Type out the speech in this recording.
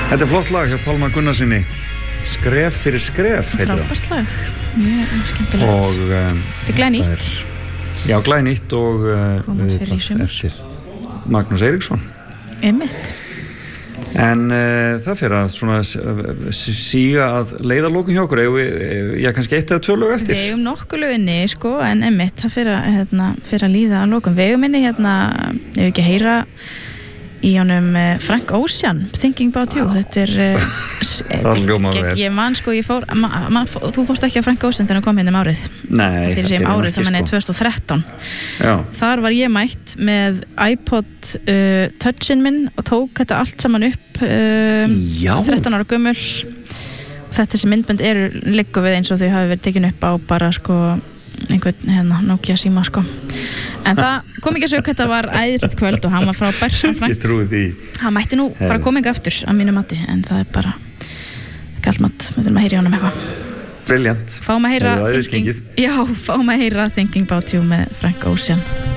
Þetta flott lag hjá Pálma Gunnarsinni. Skref fyrir skref heitir það. Frábært lag. Skemmtilegt. Og þetta glænýtt. Já, glænýtt og kom út fyrir í sumar. Eftir Magnús Eiríksson. Einmitt. En það fyrir að svona síga að leiðarlokum hjá okkur. Ég kannski 1 eða 2 lög eftir. Við eigum nokkuð lög inni, sko, en einmitt það fyrir að líða að lokum. Við eigum inni ef við ekki heyra í honum Frank Ocean, Thinking About You. Þetta ég man, sko, þú fórst ekki á Frank Ocean þegar hann kom hérna árið. Nei. Þegar ég segjum árið, það menn 2013. Já. Þar var ég mætt með iPod touchin minn og tók þetta allt saman upp 13 ára gömul. Þetta sem myndbönd liggur við eins og þau hafi verið tekin upp á bara, sko, einhvern Nokia síma, sko. En það kom ekki að sög, þetta var æðislegt kvöld og hann var frábær. Ég trúi því. Hann mætti nú bara koma ekki aftur að mínu mati, en það bara gallmatt, við þurfum að heyra í honum eitthvað. Brilliant. Fáum að heyra Thinking About You með Frank Ocean.